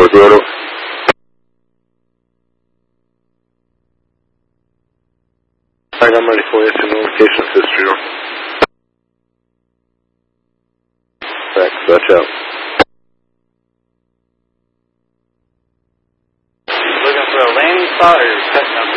Toro. I'm ready for you. It's notifications history. Thanks. Watch out. Looking for a landing spot or your set number?